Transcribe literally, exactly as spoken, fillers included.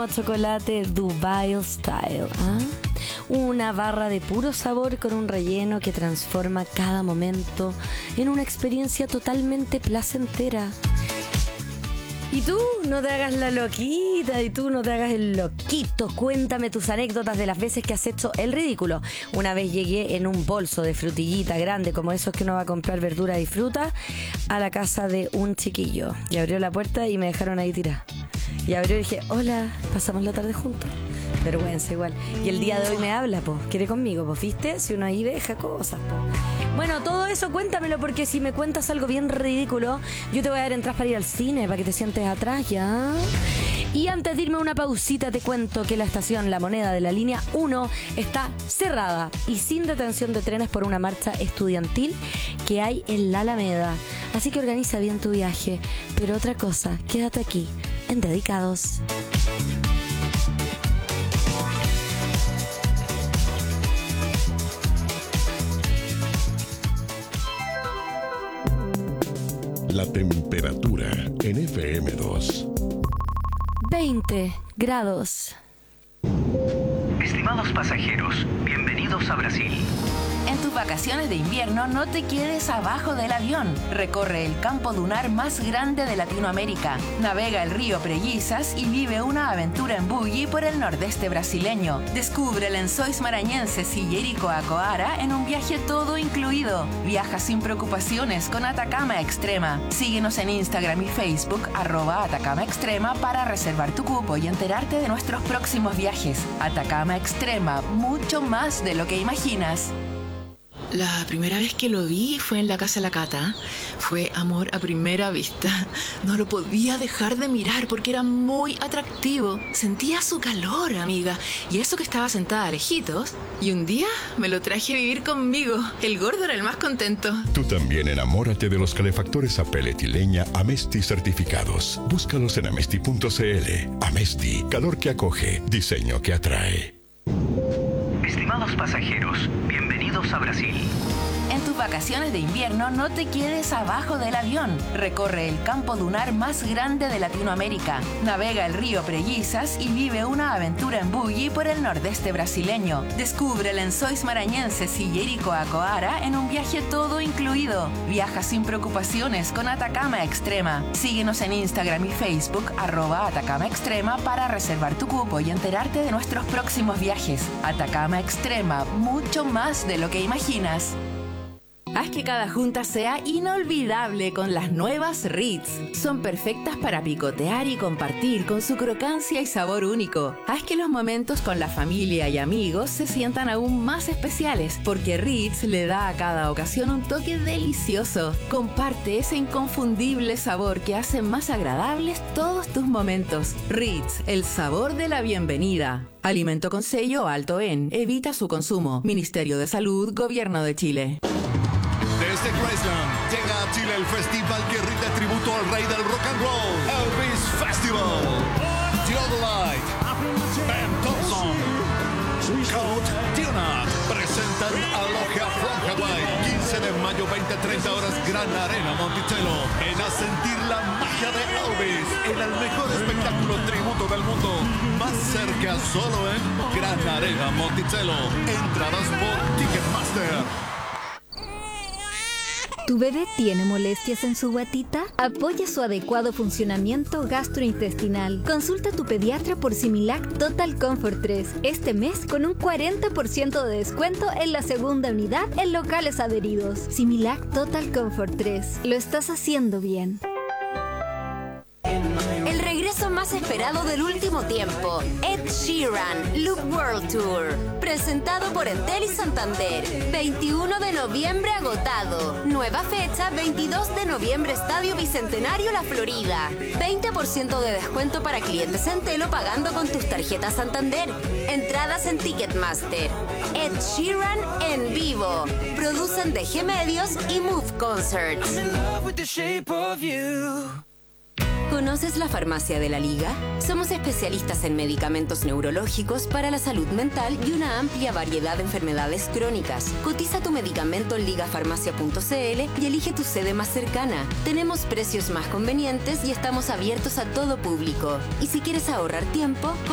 Amo chocolate Dubai Style. ¿Ah? Una barra de puro sabor con un relleno que transforma cada momento en una experiencia totalmente placentera. Y tú no te hagas la loquita, y tú no te hagas el loquito. Cuéntame tus anécdotas de las veces que has hecho el ridículo. Una vez llegué en un bolso de frutillita grande, como esos que uno va a comprar verdura y fruta, a la casa de un chiquillo. Y abrió la puerta y me dejaron ahí tirada. Y abrió y dije, hola, pasamos la tarde juntos. Vergüenza igual. Y el día de hoy me habla, po. Quiere conmigo, pues, ¿viste? Si uno ahí deja cosas, po. Bueno, todo eso cuéntamelo, porque si me cuentas algo bien ridículo, yo te voy a dar entradas para ir al cine, para que te sientes atrás, ¿ya? Y antes de irme a una pausita, te cuento que la estación La Moneda de la línea uno está cerrada y sin detención de trenes por una marcha estudiantil que hay en la Alameda. Así que organiza bien tu viaje. Pero otra cosa, quédate aquí, en Dedicados. La temperatura en F M dos. veinte grados. Estimados pasajeros, bienvenidos a Brasil. En tus vacaciones de invierno no te quedes abajo del avión. Recorre el campo dunar más grande de Latinoamérica. Navega el río Preguiças y vive una aventura en buggy por el nordeste brasileño. Descubre Lençóis Maranhenses y Jericoacoara en un viaje todo incluido. Viaja sin preocupaciones con Atacama Extrema. Síguenos en Instagram y Facebook, arroba Atacama Extrema, para reservar tu cupo y enterarte de nuestros próximos viajes. Atacama Extrema, mucho más de lo que imaginas. La primera vez que lo vi fue en la casa de la Cata. Fue amor a primera vista. No lo podía dejar de mirar porque era muy atractivo. Sentía su calor, amiga. Y eso que estaba sentada lejitos. Y un día me lo traje a vivir conmigo. El gordo era el más contento. Tú también enamórate de los calefactores a pellet y leña Amesti certificados. Búscalos en amesti punto c l. Amesti, calor que acoge, diseño que atrae. Estimados pasajeros, bienvenidos a Brasil. En tus vacaciones de invierno no te quedes abajo del avión. Recorre el campo dunar más grande de Latinoamérica. Navega el río Preguiças y vive una aventura en buggy por el nordeste brasileño. Descubre Lençóis Maranhenses y Jericoacoara en un viaje todo incluido. Viaja sin preocupaciones con Atacama Extrema. Síguenos en Instagram y Facebook, arroba Atacama Extrema, para reservar tu cupo y enterarte de nuestros próximos viajes. Atacama Extrema, mucho más de lo que imaginas. Haz que cada junta sea inolvidable con las nuevas Ritz. Son perfectas para picotear y compartir con su crocancia y sabor único. Haz que los momentos con la familia y amigos se sientan aún más especiales, porque Ritz le da a cada ocasión un toque delicioso. Comparte ese inconfundible sabor que hace más agradables todos tus momentos. Ritz, el sabor de la bienvenida. Alimento con sello alto en. Evita su consumo. Ministerio de Salud, Gobierno de Chile. Desde Graceland llega a Chile el festival que rinde tributo al rey del rock and roll, Elvis Festival. Theodolite, Ben Thompson, Code Tionat presentan Aloha from Hawaii. quince de mayo, veinte treinta horas, Gran Arena Monticello. Ven a sentir la magia de Elvis en el mejor espectáculo tributo del mundo. Más cerca solo en Gran Arena Monticello. Entradas por Ticketmaster. ¿Tu bebé tiene molestias en su guatita? Apoya su adecuado funcionamiento gastrointestinal. Consulta a tu pediatra por Similac Total Comfort tres este mes con un cuarenta por ciento de descuento en la segunda unidad en locales adheridos. Similac Total Comfort tres. Lo estás haciendo bien. El regreso más esperado del último tiempo, Ed Sheeran, Loop World Tour, presentado por Entel y Santander. veintiuno de noviembre agotado. Nueva fecha, veintidós de noviembre, Estadio Bicentenario, La Florida. veinte por ciento de descuento para clientes Entel pagando con tus tarjetas Santander. Entradas en Ticketmaster. Ed Sheeran en vivo. Producen D G Medios y Move Concerts. ¿Conoces la Farmacia de la Liga? Somos especialistas en medicamentos neurológicos para la salud mental y una amplia variedad de enfermedades crónicas. Cotiza tu medicamento en ligafarmacia punto c l y elige tu sede más cercana. Tenemos precios más convenientes y estamos abiertos a todo público. Y si quieres ahorrar tiempo,